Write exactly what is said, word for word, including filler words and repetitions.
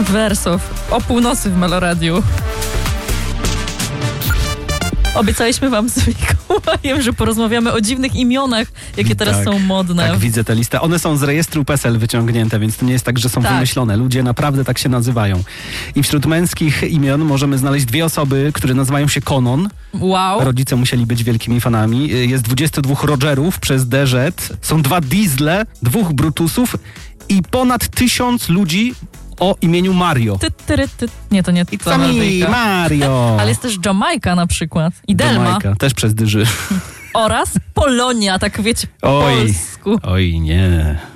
Wersow. O północy w Meloradiu. Obiecaliśmy wam z Mikołajem, że porozmawiamy o dziwnych imionach, jakie teraz tak, są modne. Tak, widzę tę listę. One są z rejestru PESEL wyciągnięte, więc to nie jest tak, że są tak. wymyślone. Ludzie naprawdę tak się nazywają. I wśród męskich imion możemy znaleźć dwie osoby, które nazywają się Konon. Wow. Rodzice musieli być wielkimi fanami. Jest dwudziestu dwóch Rogerów przez D Z. Są dwa Diesle, dwóch Brutusów i ponad tysiąc ludzi o imieniu Mario. Ty, ty, ty. Nie, to nie It's to me, melodyjka. Mario. Ale jest też Jamajka na przykład. I Delma. Jamajka, też przez dyży. Oraz Polonia, tak wiecie, po Oj, polsku. oj nie.